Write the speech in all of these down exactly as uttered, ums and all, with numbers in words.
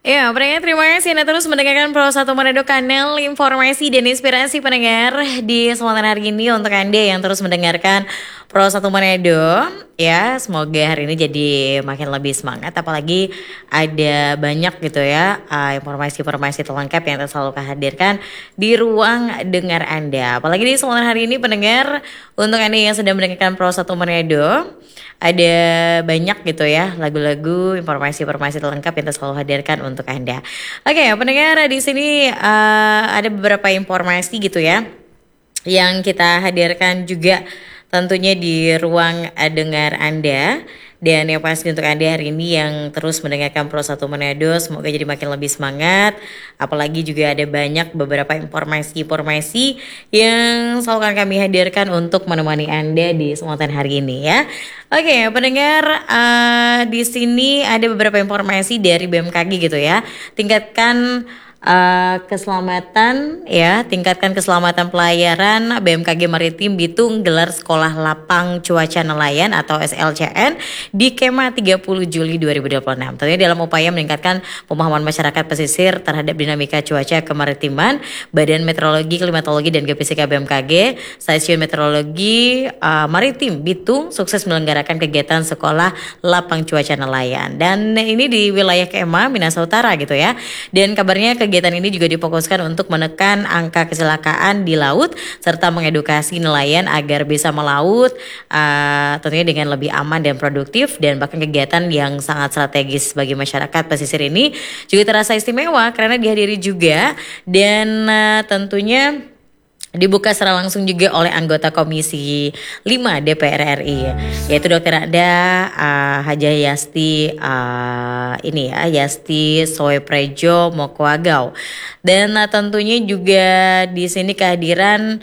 Ya, pendengar terima kasih Anda terus mendengarkan Pro satu Manado, kanal informasi dan inspirasi pendengar di kesempatan hari ini untuk Anda yang terus mendengarkan Pro satu Manado. Ya, semoga hari ini jadi makin lebih semangat, apalagi ada banyak gitu ya uh, informasi-informasi terlengkap yang selalu hadirkan di ruang dengar Anda. Apalagi di kesempatan hari ini pendengar, untuk Anda yang sedang mendengarkan Pro satu Manado, ada banyak gitu ya lagu-lagu, informasi-informasi terlengkap yang selalu hadirkan untuk Anda. Oke, pendengar, di sini uh, ada beberapa informasi gitu ya yang kita hadirkan juga tentunya di ruang uh, dengar Anda. Dan yang pasti untuk Anda hari ini yang terus mendengarkan Pro satu Manado, semoga jadi makin lebih semangat. Apalagi juga ada banyak beberapa informasi-informasi yang selalu akan kami hadirkan untuk menemani Anda di kesempatan hari ini ya. Oke, pendengar, uh, di sini ada beberapa informasi dari B M K G gitu ya. Tingkatkan Uh, keselamatan ya, tingkatkan keselamatan pelayaran. B M K G Maritim Bitung gelar Sekolah Lapang Cuaca Nelayan atau S L C N di Kema tiga puluh Juli dua ribu dua puluh enam. Tentunya dalam upaya meningkatkan pemahaman masyarakat pesisir terhadap dinamika cuaca kemaritiman, Badan Meteorologi, Klimatologi dan Geofisika B M K G, Stasiun Meteorologi uh, Maritim Bitung sukses menyelenggarakan kegiatan Sekolah Lapang Cuaca Nelayan. Dan ini di wilayah Kema, Minahasa Utara gitu ya. Dan kabarnya ke kegiatan ini juga difokuskan untuk menekan angka kecelakaan di laut serta mengedukasi nelayan agar bisa melaut uh, tentunya dengan lebih aman dan produktif. Dan bahkan kegiatan yang sangat strategis bagi masyarakat pesisir ini juga terasa istimewa karena dihadiri juga dan uh, tentunya dibuka secara langsung juga oleh anggota Komisi lima D P R R I, yaitu Dokter Ada uh, Hajah Yasti uh, ini ya Yasti Soeprejo Mokoagau. Dan uh, tentunya juga di sini kehadiran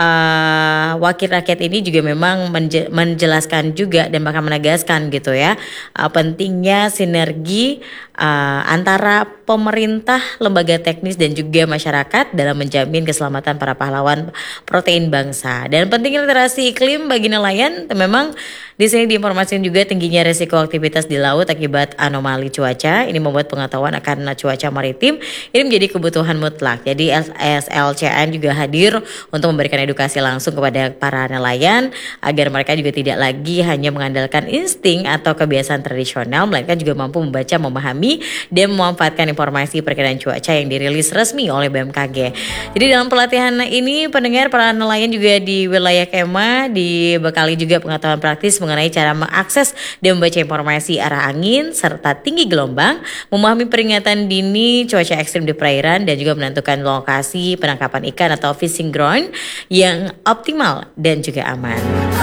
Uh, wakil rakyat ini juga memang menje- menjelaskan juga dan bahkan menegaskan gitu ya uh, pentingnya sinergi uh, antara pemerintah, lembaga teknis dan juga masyarakat dalam menjamin keselamatan para pahlawan protein bangsa. Dan pentingnya literasi iklim bagi nelayan. Memang di sini diinformasikan juga tingginya resiko aktivitas di laut akibat anomali cuaca. Ini membuat pengetahuan akan cuaca maritim ini menjadi kebutuhan mutlak. Jadi S L C N juga hadir untuk memberikan edukasi langsung kepada para nelayan agar mereka juga tidak lagi hanya mengandalkan insting atau kebiasaan tradisional, melainkan juga mampu membaca, memahami dan memanfaatkan informasi perkiraan cuaca yang dirilis resmi oleh B M K G. Jadi dalam pelatihan ini pendengar, para nelayan juga di wilayah Kema dibekali juga pengetahuan praktis mengenai cara mengakses dan membaca informasi arah angin serta tinggi gelombang, memahami peringatan dini cuaca ekstrim di perairan dan juga menentukan lokasi penangkapan ikan atau fishing ground yang optimal dan juga aman.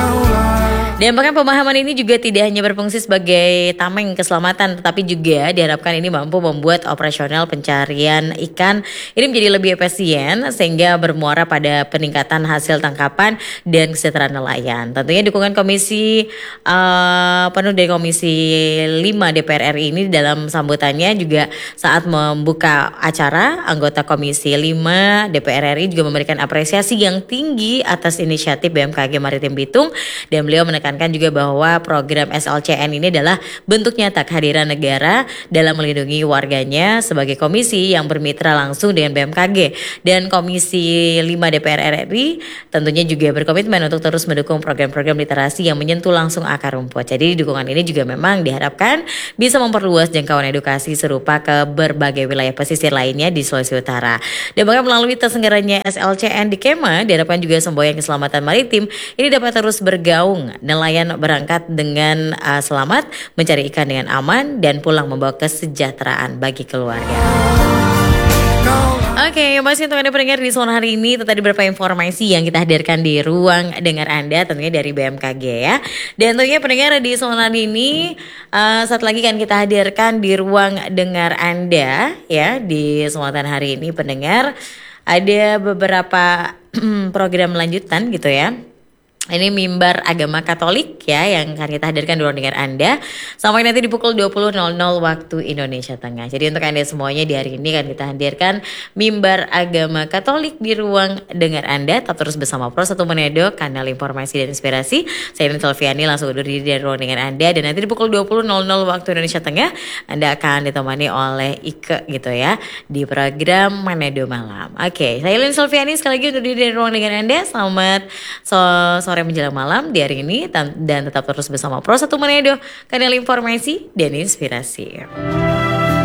Dan bahkan pemahaman ini juga tidak hanya berfungsi sebagai tameng keselamatan, tetapi juga diharapkan ini mampu membuat operasional pencarian ikan ini menjadi lebih efisien sehingga bermuara pada peningkatan hasil tangkapan dan kesejahteraan nelayan. Tentunya dukungan Komisi uh, penuh dari Komisi lima D P R R I ini dalam sambutannya juga saat membuka acara, anggota Komisi lima D P R R I juga memberikan apresiasi yang tinggi atas inisiatif B M K G Maritim Bitung, dan beliau menekankan juga bahwa program S L C N ini adalah bentuk nyata kehadiran negara dalam melindungi warganya sebagai komisi yang bermitra langsung dengan B M K G. Dan Komisi lima D P R R I tentunya juga berkomitmen untuk terus mendukung program-program literasi yang menyentuh langsung akar rumput. Jadi dukungan ini juga memang diharapkan bisa memperluas jangkauan edukasi serupa ke berbagai wilayah pesisir lainnya di Sulawesi Utara. Dan bahkan melalui terselenggaranya S L C N di Kema diharapkan juga semboyan keselamatan maritim ini dapat terus bergaung. Nelayan berangkat dengan uh, selamat, mencari ikan dengan aman, dan pulang membawa kesejahteraan bagi keluarga. Oke, okay, masih untuk Anda pendengar di sore hari ini, tadi beberapa informasi yang kita hadirkan di ruang dengar Anda tentunya dari B M K G ya. Dan tentunya pendengar di sore hari ini uh, saat lagi kan kita hadirkan di ruang dengar Anda ya, di kesempatan hari ini pendengar ada beberapa program lanjutan gitu ya Ini mimbar agama Katolik ya yang akan kita hadirkan di ruang dengar Anda sampai nanti di pukul dua puluh nol nol waktu Indonesia Tengah. Jadi untuk Anda semuanya di hari ini kan kita hadirkan mimbar agama Katolik di ruang dengar Anda. Tetap terus bersama Pro satu Manado, kanal informasi dan inspirasi. Saya Lin Selviani langsung undur diri dari ruang dengar Anda, dan nanti di pukul dua puluh nol nol waktu Indonesia Tengah Anda akan ditemani oleh Ike gitu ya di program Manado Malam. Oke, saya Lin Selviani sekali lagi undur diri dari ruang dengar Anda. Selamat so sore menjelang malam di hari ini, dan tetap terus bersama Pro satu Manado, kanal informasi dan inspirasi.